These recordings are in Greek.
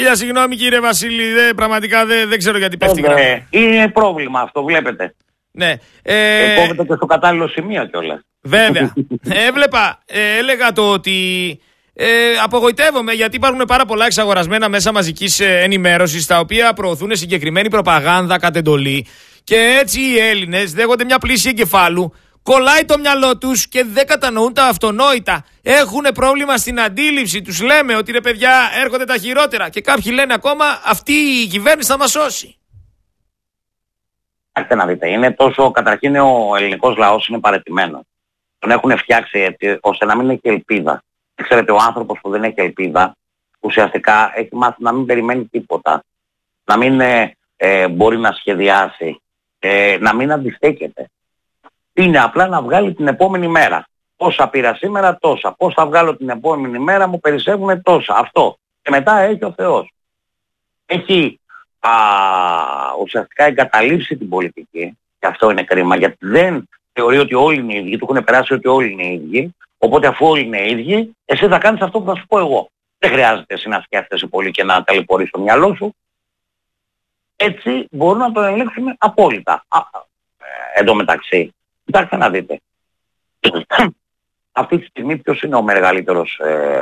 Συγγνώμη κύριε Βασίλη, πραγματικά δεν ξέρω γιατί πέφτει. Είναι πρόβλημα αυτό, βλέπετε. Ναι. Κόβεται και στο κατάλληλο σημείο κιόλας. Βέβαια. Έλεγα το ότι απογοητεύομαι γιατί υπάρχουν πάρα πολλά εξαγορασμένα μέσα μαζικής ενημέρωσης τα οποία προωθούν συγκεκριμένη προπαγάνδα κατ' εντολή και έτσι οι Έλληνες δέχονται μια πλήση εγκεφάλου, κολλάει το μυαλό τους και δεν κατανοούν τα αυτονόητα. Έχουν πρόβλημα στην αντίληψη. Τους λέμε ότι ρε παιδιά έρχονται τα χειρότερα και κάποιοι λένε ακόμα αυτή η κυβέρνηση θα μας σώσει. Άκουστε να δείτε, είναι τόσο, καταρχήν ο ελληνικός λαός είναι παραιτημένος. Τον έχουν φτιάξει έτσι ώστε να μην έχει ελπίδα. Ξέρετε, ο άνθρωπος που δεν έχει ελπίδα ουσιαστικά έχει μάθει να μην περιμένει τίποτα. Να μην μπορεί να σχεδιάσει, να μην αντιστέκεται. Είναι απλά να βγάλει την επόμενη μέρα. Πόσα πήρα σήμερα, τόσα. Πώς θα βγάλω την επόμενη μέρα, μου περισσεύουν τόσα. Αυτό. Και μετά έχει ο Θεός. Έχει ουσιαστικά εγκαταλείψει την πολιτική. Και αυτό είναι κρίμα, γιατί δεν θεωρεί ότι όλοι είναι ίδιοι. Του έχουν περάσει ότι όλοι είναι ίδιοι. Οπότε αφού όλοι είναι ίδιοι, εσύ θα κάνεις αυτό που θα σου πω εγώ. Δεν χρειάζεται εσύ να σκέφτεσαι πολύ και να ταλαιπωρείς το μυαλό σου. Έτσι μπορούν να το ελέγξουν απόλυτα. Εν τω μεταξύ, κοιτάξτε να δείτε. Αυτή τη στιγμή ποιος είναι ο μεγαλύτερος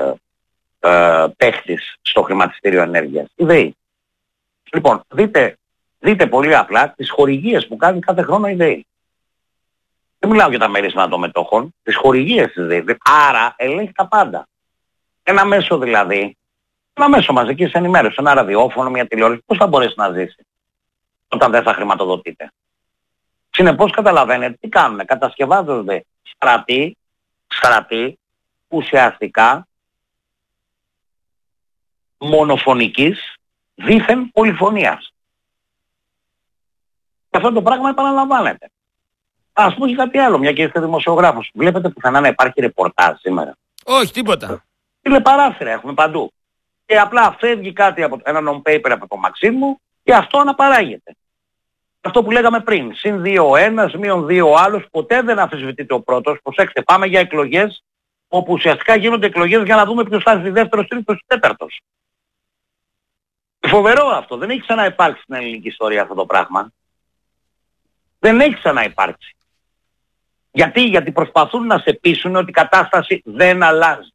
παίχτης στο χρηματιστήριο ενέργειας? Η ΔΕΗ. Λοιπόν, δείτε πολύ απλά τις χορηγίες που κάνει κάθε χρόνο η ΔΕΗ. Δεν μιλάω για τα μερίσματα των μετόχων, τις χορηγίες της ΔΕΗ. Άρα ελέγχει τα πάντα. Ένα μέσο δηλαδή, ένα μέσο μαζικής ενημέρωσης, ένα ραδιόφωνο, μια τηλεόραση, πώς θα μπορέσει να ζήσει όταν δεν θα χρηματοδοτείται? Συνεπώς καταλαβαίνετε τι κάνουνε. Κατασκευάζονται στρατοί ουσιαστικά μονοφωνικής δίθεν πολυφωνίας. Και αυτό το πράγμα επαναλαμβάνεται. Ας πούμε και κάτι άλλο, μια και είστε δημοσιογράφος. Βλέπετε πουθενά να υπάρχει ρεπορτάζ σήμερα? Όχι, τίποτα. Τηλεπαράθυρα έχουμε παντού. Και απλά φεύγει κάτι από ένα non-paper από το Μαξίμου και αυτό αναπαράγεται. Αυτό που λέγαμε πριν, συν 2 ο ένας, μείον 2 ο άλλος, ποτέ δεν αμφισβητείται ο πρώτος. Προσέξτε, πάμε για εκλογές όπου ουσιαστικά γίνονται εκλογές για να δούμε ποιος θα έρθει δεύτερος, τρίτος, τέταρτος. Φοβερό αυτό. Δεν έχει ξαναυπάρξει στην ελληνική ιστορία αυτό το πράγμα. Δεν έχει ξαναυπάρξει. Γιατί προσπαθούν να σε πείσουν ότι η κατάσταση δεν αλλάζει.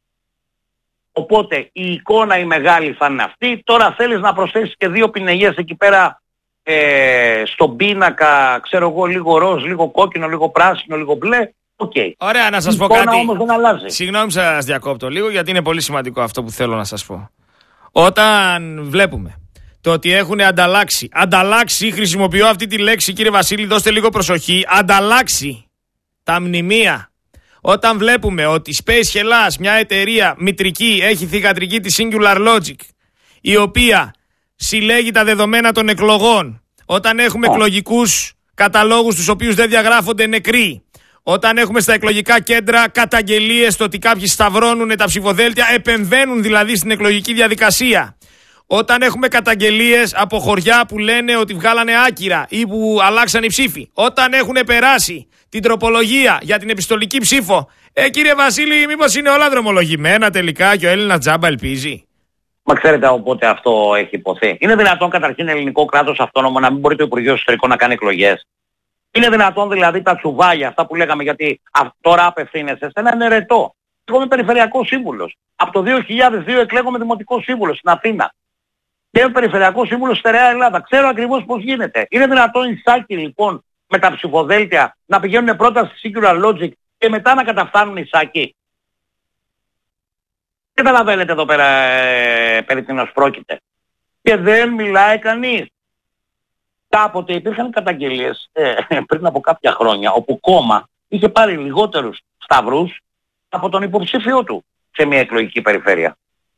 Οπότε η εικόνα η μεγάλη θα είναι αυτή. Τώρα θέλεις να προσθέσεις και 2 πινελιές εκεί πέρα στον πίνακα, ξέρω εγώ, λίγο ροζ, λίγο κόκκινο, λίγο πράσινο, λίγο μπλε. Okay. Ωραία, να σας πω κάτι. Όμως δεν αλλάζει. Συγγνώμη σας διακόπτω λίγο γιατί είναι πολύ σημαντικό αυτό που θέλω να σας πω. Όταν βλέπουμε το ότι έχουν ανταλλάξει, χρησιμοποιώ αυτή τη λέξη κύριε Βασίλη, δώστε λίγο προσοχή, ανταλλάξει τα μνημεία. Όταν βλέπουμε ότι Space Hellas, μια εταιρεία μητρική, έχει θυγατρική τη Singular Logic, η οποία συλλέγει τα δεδομένα των εκλογών, όταν έχουμε εκλογικούς καταλόγους τους οποίους δεν διαγράφονται νεκροί, όταν έχουμε στα εκλογικά κέντρα καταγγελίες το ότι κάποιοι σταυρώνουν τα ψηφοδέλτια, επεμβαίνουν δηλαδή στην εκλογική διαδικασία. Όταν έχουμε καταγγελίες από χωριά που λένε ότι βγάλανε άκυρα ή που αλλάξαν οι ψήφοι. Όταν έχουν περάσει την τροπολογία για την επιστολική ψήφο. Κύριε Βασίλη, μήπως είναι όλα δρομολογημένα τελικά και ο Έλληνας τζάμπα ελπίζει? Μα ξέρετε οπότε αυτό έχει υποθεί? Είναι δυνατόν καταρχήν ελληνικό κράτος αυτόνομο να μην μπορεί το Υπουργείο Εσωτερικών να κάνει εκλογές? Είναι δυνατόν δηλαδή τα τσουβάλια, αυτά που λέγαμε, γιατί τώρα απευθύνεσαι σε έναν ερετό? Εγώ είμαι περιφερειακός σύμβουλος. Από το 2002 εκλέγομαι δημοτικός σύμβουλος στην Αθήνα. Και είμαι περιφερειακός σύμβουλος στερεά Ελλάδα. Ξέρω ακριβώς πώς γίνεται. Είναι δυνατόν οι σάκοι λοιπόν με τα ψηφοδέλτια να πηγαίνουν πρώτα στη Singular Logic και μετά να καταφτάνουν οι σάκοι? Καταλαβαίνετε εδώ πέρα περί τίνος πρόκειται. Και δεν μιλάει κανείς. Κάποτε υπήρχαν καταγγελίες πριν από κάποια χρόνια όπου κόμμα είχε πάρει λιγότερους σταυρούς από τον υποψήφιό του σε μια εκλογική περιφέρεια.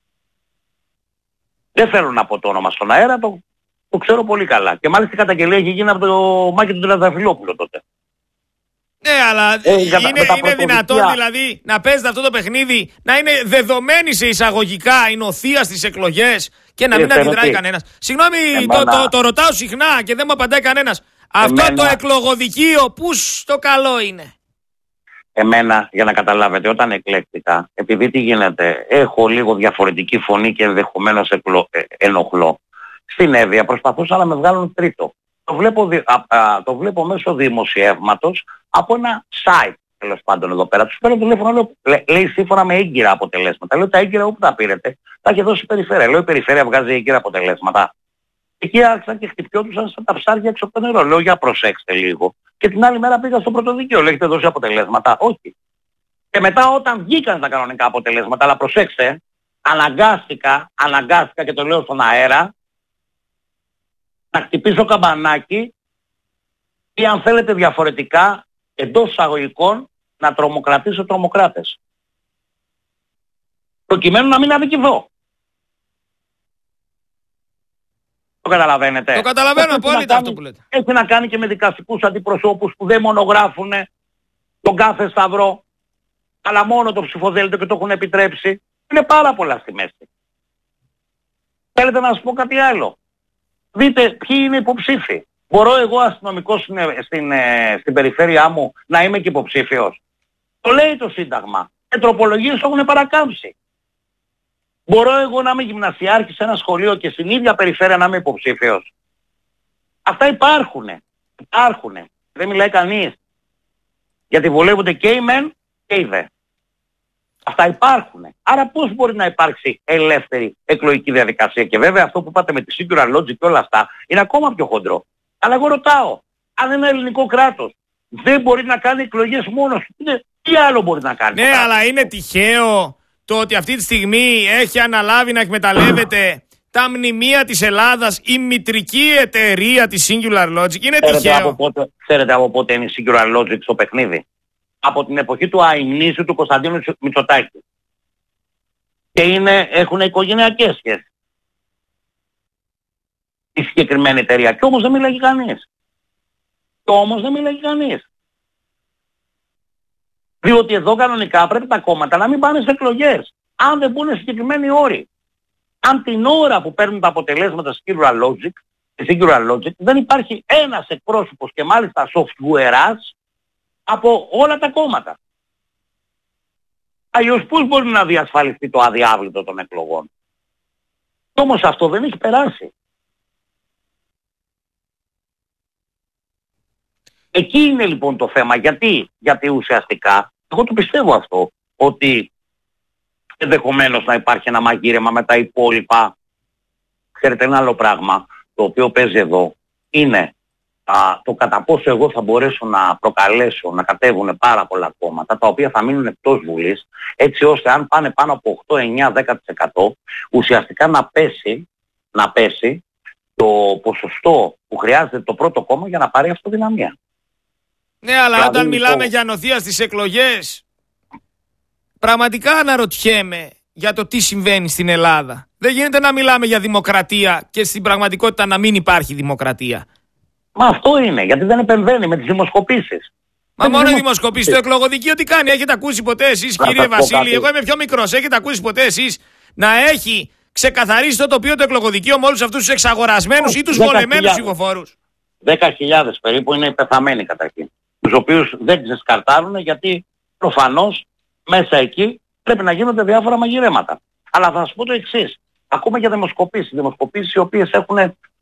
Δεν θέλω να πω το όνομα στον αέρα, το ξέρω πολύ καλά. Και μάλιστα η καταγγελία είχε γίνει από το Μάκη του Τρανταφυλόπουλο τότε. Ναι, αλλά είναι δυνατόν δηλαδή να παίζετε αυτό το παιχνίδι, να είναι δεδομένη σε εισαγωγικά η νοθεία στις εκλογές και να μην αντιδράει κανένας? Συγγνώμη, το ρωτάω συχνά και δεν μου απαντάει κανένας. Αυτό το εκλογοδικείο πού στο καλό είναι? εμένα, για να καταλάβετε, όταν εκλέκτηκα, επειδή τι γίνεται, έχω λίγο διαφορετική φωνή και ενδεχομένως ενοχλώ. Στην Εύβοια προσπαθούσαν να με βγάλουν τρίτο. Το βλέπω μέσω δημοσιεύματος από ένα site, τέλος πάντων εδώ πέρα. Τους παίρνω τηλέφωνο, λέει σύμφωνα με έγκυρα αποτελέσματα. Λέω τα έγκυρα όπου τα πήρετε, τα έχει δώσει η Περιφέρεια. Λέω η Περιφέρεια βγάζει έγκυρα αποτελέσματα. Εκεί άρχισαν και χτυπιόντουσαν σαν τα ψάρια έξω από το νερό. Λέω για προσέξτε λίγο. Και την άλλη μέρα πήγα στο πρωτοδικείο. Λέω έχετε δώσει αποτελέσματα. Όχι. Και μετά όταν βγήκαν τα κανονικά αποτελέσματα, αλλά προσέξτε, αναγκάστηκα και το λέω στον αέρα, να χτυπήσω καμπανάκι ή αν θέλετε διαφορετικά, εντός εισαγωγικών, να τρομοκρατήσω τρομοκράτες. Προκειμένου να μην αδικηθώ. Το καταλαβαίνετε. Το καταλαβαίνω απόλυτα αυτό που λέτε. Έχει να κάνει και με δικαστικούς αντιπροσώπους που δεν μονογράφουν τον κάθε σταυρό, αλλά μόνο το ψηφοδέλτιο και το έχουν επιτρέψει. Είναι πάρα πολλά στη μέση. Θέλετε να σας πω κάτι άλλο? Δείτε ποιοι είναι υποψήφοι. Μπορώ εγώ αστυνομικός στην περιφέρειά μου να είμαι και υποψήφιος? Το λέει το Σύνταγμα. Οι τροπολογίες έχουν παρακάμψει. Μπορώ εγώ να είμαι γυμνασιάρχης σε ένα σχολείο και στην ίδια περιφέρεια να είμαι υποψήφιος? Αυτά υπάρχουνε. Δεν μιλάει κανείς. Γιατί βολεύονται και οι μεν και οι δε. Αυτά υπάρχουνε. Άρα πώς μπορεί να υπάρξει ελεύθερη εκλογική διαδικασία? Και βέβαια αυτό που είπατε με τη singular logic και όλα αυτά είναι ακόμα πιο χοντρό. Αλλά εγώ ρωτάω, αν ένα ελληνικό κράτος δεν μπορεί να κάνει εκλογές μόνος του, τι άλλο μπορεί να κάνει? Ναι, αλλά είναι τυχαίο το ότι αυτή τη στιγμή έχει αναλάβει να εκμεταλλεύεται τα μνημεία της Ελλάδας η μητρική εταιρεία της Singular Logic? Είναι τυχαίο? Ξέρετε από πότε είναι η Singular Logic στο παιχνίδι? Από την εποχή του αημνήσιου του Κωνσταντίνου Μητσοτάκη. Και έχουν οικογενειακές σχέσεις η συγκεκριμένη εταιρεία. Και όμως δεν μιλάει κανείς. Διότι εδώ κανονικά πρέπει τα κόμματα να μην πάνε σε εκλογές. Αν δεν μπουν συγκεκριμένοι όροι. Αν την ώρα που παίρνουν τα αποτελέσματα στη Singular Logic δεν υπάρχει ένας εκπρόσωπος και μάλιστα softwareάς από όλα τα κόμματα. Αλλιώς πώς μπορεί να διασφαλιστεί το αδιάβλητο των εκλογών? Όμως αυτό δεν έχει περάσει. Εκεί είναι λοιπόν το θέμα. Γιατί ουσιαστικά, εγώ το πιστεύω αυτό, ότι ενδεχομένως να υπάρχει ένα μαγείρεμα με τα υπόλοιπα. Ξέρετε, ένα άλλο πράγμα το οποίο παίζει εδώ είναι το κατά πόσο εγώ θα μπορέσω να προκαλέσω να κατέβουν πάρα πολλά κόμματα τα οποία θα μείνουν εκτός Βουλής, έτσι ώστε αν πάνε πάνω από 8, 9, 10% ουσιαστικά να πέσει το ποσοστό που χρειάζεται το πρώτο κόμμα για να πάρει αυτοδυναμία. Ναι, αλλά δηλαδή, όταν μιλάμε για νοθεία στις εκλογές, πραγματικά αναρωτιέμαι για το τι συμβαίνει στην Ελλάδα. Δεν γίνεται να μιλάμε για δημοκρατία και στην πραγματικότητα να μην υπάρχει δημοκρατία. Μα αυτό είναι, γιατί δεν επεμβαίνει με τις δημοσκοπήσεις. Μα μόνο οι δημοσκοπήσεις, το εκλογοδικείο τι κάνει? Έχετε ακούσει ποτέ εσείς, κύριε Βασίλη? Εγώ είμαι πιο μικρός. Έχετε ακούσει ποτέ εσείς να έχει ξεκαθαρίσει το τοπίο το εκλογοδικείο με όλους αυτούς τους εξαγορασμένους ή τους βολεμένους ψηφοφόρους? 10.000 περίπου είναι πεθαμένοι καταρχήν. Τους οποίους δεν τις σκαρτάρουν γιατί προφανώς μέσα εκεί πρέπει να γίνονται διάφορα μαγειρέματα. Αλλά θα σας πω το εξής. Ακούμε για δημοσκοπήσεις. Δημοσκοπήσεις οι οποίες έχουν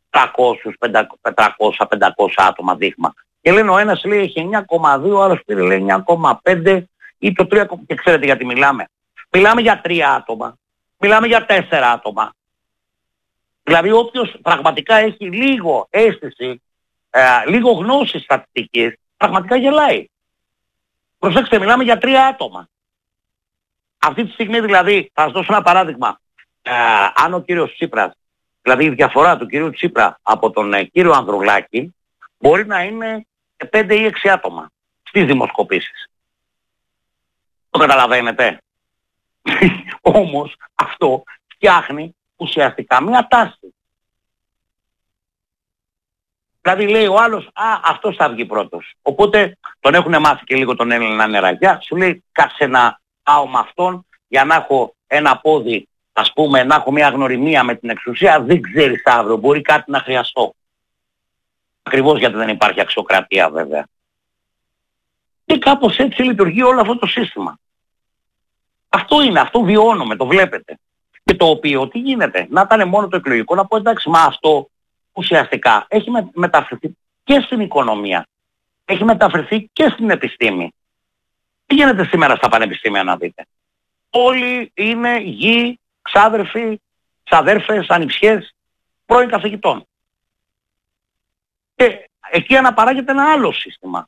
300-500 άτομα δείγμα. Και λένε ο ένας λέει έχει 9,2, ο άλλος πήρε λέει 9,5 ή το 3. Και ξέρετε γιατί μιλάμε? Μιλάμε για 3 άτομα. Μιλάμε για 4 άτομα. Δηλαδή όποιος πραγματικά έχει λίγο αίσθηση, λίγο γνώση στατιστικής, πραγματικά γελάει. Προσέξτε, μιλάμε για 3 άτομα. Αυτή τη στιγμή δηλαδή, θα σας δώσω ένα παράδειγμα. Αν ο κύριος Τσίπρας, δηλαδή η διαφορά του κυρίου Τσίπρα από τον κύριο Ανδρουλάκη, μπορεί να είναι 5 ή 6 άτομα στις δημοσκοπήσεις. Το καταλαβαίνετε? Όμως αυτό φτιάχνει ουσιαστικά μια τάση. Δηλαδή λέει ο άλλος, αυτός θα βγει πρώτος. Οπότε τον έχουν μάθει και λίγο τον Έλληνα νεραγιά. Σου λέει, κάτσε να πάω με αυτόν για να έχω ένα πόδι, ας πούμε, να έχω μια γνωριμία με την εξουσία. Δεν ξέρεις αύριο, μπορεί κάτι να χρειαστώ. Ακριβώς γιατί δεν υπάρχει αξιοκρατία βέβαια. Και κάπως έτσι λειτουργεί όλο αυτό το σύστημα. Αυτό είναι, αυτό βιώνουμε, το βλέπετε. Και το οποίο τι γίνεται, να ήταν μόνο το εκλογικό, να πω εντάξει, μα αυτό ουσιαστικά έχει μεταφερθεί και στην οικονομία, έχει μεταφερθεί και στην επιστήμη. Τι γίνεται σήμερα στα πανεπιστήμια να δείτε? Όλοι είναι γη, ξάδερφοι, ξαδέρφες, ανιψιές, πρώην καθηγητών. Και εκεί αναπαράγεται ένα άλλο σύστημα.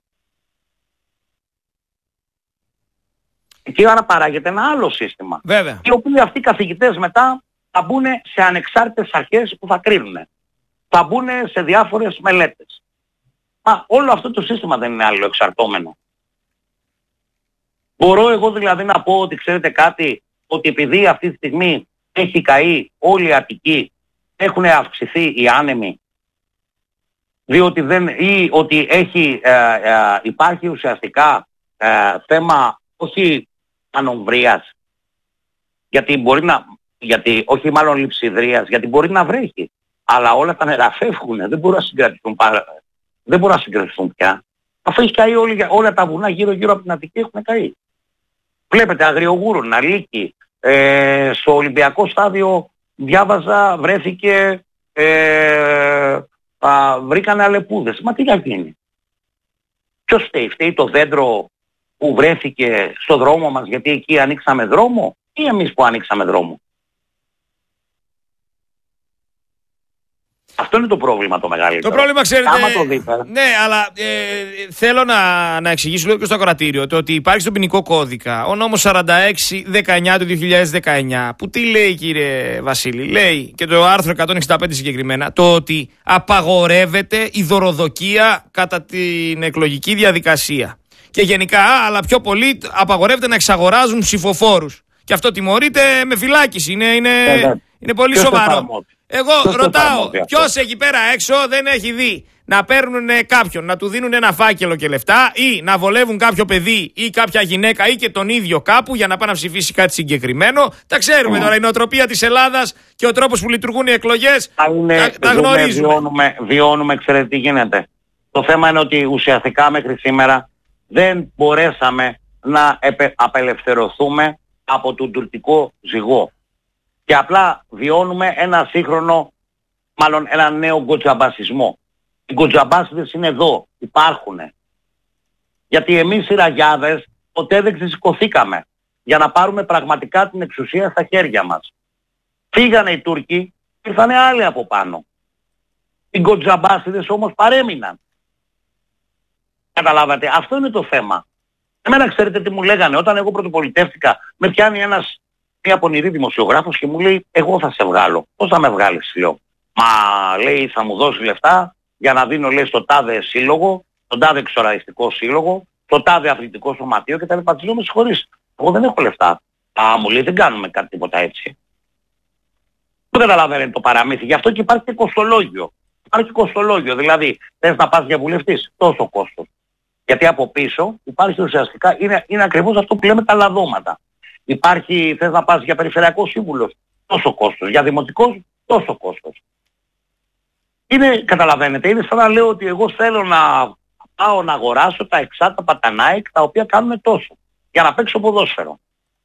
Εκεί αναπαράγεται ένα άλλο σύστημα. Βέβαια. Οι οποίοι αυτοί οι καθηγητές μετά θα μπουν σε ανεξάρτητες αρχές που θα κρίνουν. Θα μπουν σε διάφορες μελέτες. Μα όλο αυτό το σύστημα δεν είναι αλληλοεξαρτώμενο. Μπορώ εγώ δηλαδή να πω ότι ξέρετε κάτι, ότι επειδή αυτή τη στιγμή έχει καεί όλη η Αττική, έχουν αυξηθεί οι άνεμοι, διότι ή ότι υπάρχει ουσιαστικά θέμα όχι ανομβρίας, όχι μάλλον λειψιδρίας, γιατί μπορεί να βρέχει, αλλά όλα τα νερά φεύγουν, δεν μπορούν να συγκρατηθούν πια. Αφού έχει καεί όλα τα βουνά γύρω-γύρω από την Αττική έχουν καεί. Βλέπετε Αγριογούρουνα, Λύκη, στο Ολυμπιακό στάδιο διάβαζα, βρέθηκε, βρήκανε αλεπούδες. Μα τι θα γίνει? Ποιος φταίει? Φταίει το δέντρο που βρέθηκε στο δρόμο μας γιατί εκεί ανοίξαμε δρόμο, ή εμείς που ανοίξαμε δρόμο? Αυτό είναι το πρόβλημα το μεγαλύτερο. Το πρόβλημα, ξέρετε. Άμα το δείτε. Ναι, αλλά θέλω να εξηγήσω λίγο και στο ακροατήριο το ότι υπάρχει στον ποινικό κώδικα ο νόμος 46-19 του 2019. Που τι λέει, κύριε Βασίλη? Λέει, και το άρθρο 165 συγκεκριμένα, το ότι απαγορεύεται η δωροδοκία κατά την εκλογική διαδικασία. Και γενικά, αλλά πιο πολύ, απαγορεύεται να εξαγοράζουν ψηφοφόρους. Και αυτό τιμωρείται με φυλάκιση. Είναι πολύ σοβαρό. Εγώ ρωτάω, ποιος εκεί πέρα έξω δεν έχει δει να παίρνουν κάποιον, να του δίνουν ένα φάκελο και λεφτά, ή να βολεύουν κάποιο παιδί ή κάποια γυναίκα ή και τον ίδιο κάπου για να πάει να ψηφίσει κάτι συγκεκριμένο? Τα ξέρουμε τώρα, η νοοτροπία της Ελλάδας και ο τρόπος που λειτουργούν οι εκλογές. Τα γνωρίζουμε. Βιώνουμε, ξέρετε τι γίνεται. Το θέμα είναι ότι ουσιαστικά μέχρι σήμερα δεν μπορέσαμε να απελευθερωθούμε από τον τουρκικό ζυγό. Και απλά βιώνουμε ένα σύγχρονο, μάλλον ένα νέο γκοτζαμπασισμό. Οι γκοτζαμπάσιδες είναι εδώ, υπάρχουν. Γιατί εμείς οι ραγιάδες ποτέ δεν ξεσηκωθήκαμε για να πάρουμε πραγματικά την εξουσία στα χέρια μας. Φύγανε οι Τούρκοι, ήρθανε άλλοι από πάνω. Οι γκοτζαμπάσιδες όμως παρέμειναν. Καταλάβατε, αυτό είναι το θέμα. Εμένα ξέρετε τι μου λέγανε, όταν εγώ πρωτοπολιτεύτηκα, με πιάνει μια πονηρή δημοσιογράφος και μου λέει, εγώ θα σε βγάλω. Πώς θα με βγάλεις? Λέω. Μα λέει, θα μου δώσει λεφτά για να δίνω, λέει, στο τάδε σύλλογο, στον τάδε εξοραϊστικό σύλλογο, στο τάδε αθλητικό σωματείο κτλ. Της λέω, με συγχωρείς, εγώ δεν έχω λεφτά. Μου λέει, δεν κάνουμε κάτι τίποτα έτσι. Δεν καταλαβαίνετε το παραμύθι. Γι' αυτό και υπάρχει και κοστολόγιο. Υπάρχει κοστολόγιο, δηλαδή θες να πας για βουλευτής, τόσο κόστος. Γιατί από πίσω υπάρχει ουσιαστικά, είναι ακριβώς αυτό που λέμε τα λαδώματα. Υπάρχει, θες να πας για περιφερειακό σύμβουλος, τόσο κόστος. Για δημοτικός, τόσο κόστος. Καταλαβαίνετε, είναι σαν να λέω ότι εγώ θέλω να πάω να αγοράσω τα εξάτα πατανάικ τα οποία κάνουν τόσο. Για να παίξω ποδόσφαιρο.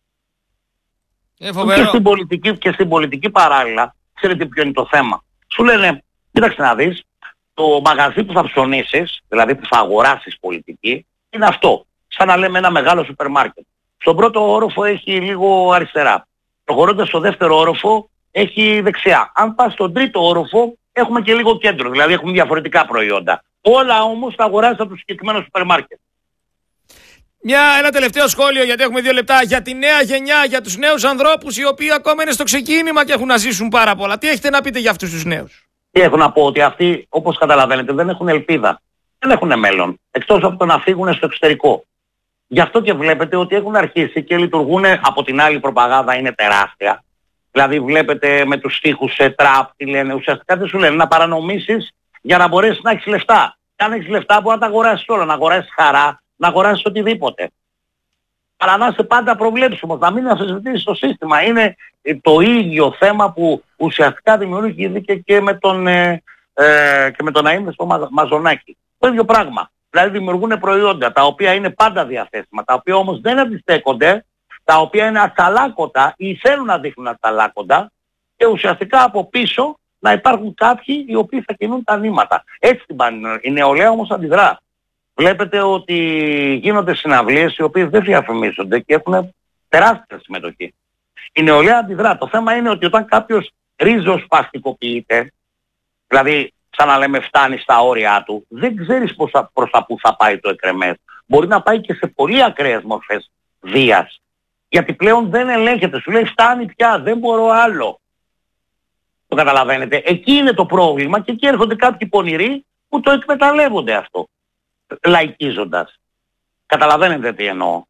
Και στην πολιτική παράλληλα, ξέρετε ποιο είναι το θέμα? Σου λένε, κοίταξε να δεις, το μαγαζί που θα ψωνίσεις, δηλαδή που θα αγοράσεις πολιτική, είναι αυτό. Σαν να λέμε ένα μεγάλο σούπερ μάρκετ. Στον πρώτο όροφο έχει λίγο αριστερά. Προχωρώντας στο δεύτερο όροφο έχει δεξιά. Αν πας στον τρίτο όροφο έχουμε και λίγο κέντρο, δηλαδή έχουμε διαφορετικά προϊόντα. Όλα όμως τα αγοράζεις από το συγκεκριμένο σούπερ μάρκετ. Ένα τελευταίο σχόλιο, γιατί έχουμε 2 λεπτά, για τη νέα γενιά, για τους νέους ανθρώπους οι οποίοι ακόμα είναι στο ξεκίνημα και έχουν να ζήσουν πάρα πολλά. Τι έχετε να πείτε για αυτούς τους νέους? Τι έχω να πω? Ότι αυτοί, όπως καταλαβαίνετε, δεν έχουν ελπίδα. Δεν έχουν μέλλον. Εκτός από το να φύγουν στο εξωτερικό. Γι' αυτό και βλέπετε ότι έχουν αρχίσει και λειτουργούν, από την άλλη προπαγάνδα είναι τεράστια. Δηλαδή βλέπετε με τους στίχους σε τραπ, τι λένε, ουσιαστικά τι σου λένε, να παρανομήσεις για να μπορέσεις να έχεις λεφτά. Και αν έχεις λεφτά μπορεί να τα αγοράσεις όλα, να αγοράσεις χαρά, να αγοράσεις οτιδήποτε. Αλλά να είσαι πάντα προβλέψιμος, να μην αμφισβητήσεις το σύστημα. Είναι το ίδιο θέμα που ουσιαστικά δημιουργήθηκε και με τον Αείμνηστο Μαζονάκη. Το ίδιο πράγμα. Δηλαδή δημιουργούν προϊόντα τα οποία είναι πάντα διαθέσιμα, τα οποία όμως δεν αντιστέκονται, τα οποία είναι αταλάκοντα ή θέλουν να δείχνουν αταλάκοντα και ουσιαστικά από πίσω να υπάρχουν κάποιοι οι οποίοι θα κινούν τα νήματα. Έτσι την πάνε. Η νεολαία όμως αντιδρά. Βλέπετε ότι γίνονται συναυλίες οι οποίες δεν διαφημίζονται και έχουν τεράστια συμμετοχή. Η νεολαία αντιδρά. Το θέμα είναι ότι όταν κάποιος ριζοσπαστικοποιείται, δηλαδή σαν να λέμε φτάνει στα όρια του, δεν ξέρεις προς τα που θα πάει το εκρεμές. Μπορεί να πάει και σε πολύ ακραίες μορφές βίας. Γιατί πλέον δεν ελέγχεται. Σου λέει φτάνει πια, δεν μπορώ άλλο. Το καταλαβαίνετε. Εκεί είναι το πρόβλημα και εκεί έρχονται κάποιοι πονηροί που το εκμεταλλεύονται αυτό. Λαϊκίζοντας. Καταλαβαίνετε τι εννοώ.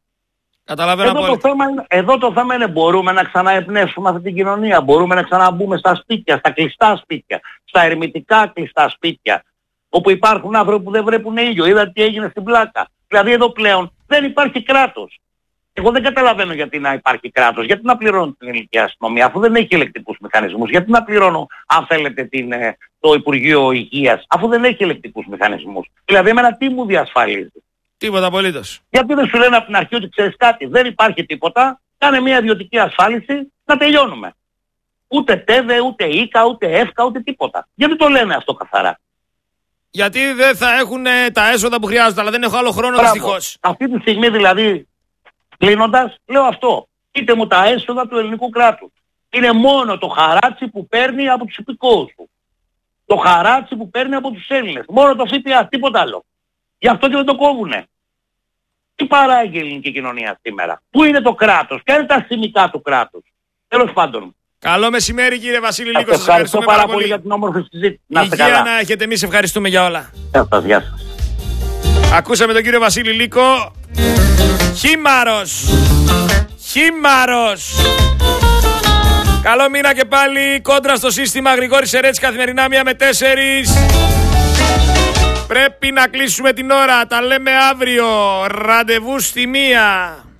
Εδώ το θέμα είναι μπορούμε να ξαναεπνεύσουμε αυτή την κοινωνία. Μπορούμε να ξαναμπούμε στα σπίτια, στα κλειστά σπίτια, στα ερμητικά κλειστά σπίτια, όπου υπάρχουν άνθρωποι που δεν βλέπουν ήλιο. Είδατε τι έγινε στην Πλάκα. Δηλαδή εδώ πλέον δεν υπάρχει κράτος. Εγώ δεν καταλαβαίνω γιατί να υπάρχει κράτος. Γιατί να πληρώνω την ελληνική αστυνομία αφού δεν έχει ελεκτικούς μηχανισμούς. Γιατί να πληρώνω, αν θέλετε, το Υπουργείο Υγείας αφού δεν έχει ελεκτικούς μηχανισμούς. Δηλαδή εμένα τι μου διασφαλίζει. Τίποτα απολύτως. Γιατί δεν σου λένε από την αρχή ότι ξέρεις κάτι, δεν υπάρχει τίποτα, κάνε μια ιδιωτική ασφάλιση να τελειώνουμε. Ούτε ΤΕΔΕ, ούτε ΙΚΑ, ούτε ΕΦΚΑ, ούτε τίποτα. Γιατί το λένε αυτό καθαρά. Γιατί δεν θα έχουν τα έσοδα που χρειάζονται, αλλά δεν έχω άλλο χρόνο δυστυχώς. Αυτή τη στιγμή δηλαδή, κλείνοντας, λέω αυτό. Είτε μου τα έσοδα του ελληνικού κράτους. Είναι μόνο το χαράτσι που παίρνει από τους υπηκόους του. Το χαράτσι που παίρνει από τους Έλληνες. Μόνο το ΦΠΑ, τίποτα άλλο. Γι' αυτό και δεν το κόβουνε. Τι παράγει η ελληνική κοινωνία σήμερα. Πού είναι το κράτος. Ποια είναι τα σημικά του κράτους. Τέλος πάντων. Καλό μεσημέρι κύριε Βασίλη Λίκο. Σας ευχαριστώ πάρα πολύ για την όμορφη συζήτηση. Να είστε καλά. Να έχετε. Εμείς ευχαριστούμε για όλα. Γεια σας. Ακούσαμε τον κύριο Βασίλη Λίκο. Χήμαρος. Χήμαρος. Καλό μήνα και πάλι. Κόντρα στο σύστημα. Γρηγόρης Σερέτης καθημερινά 1 με 4. Πρέπει να κλείσουμε την ώρα. Τα λέμε αύριο. Ραντεβού στη 1.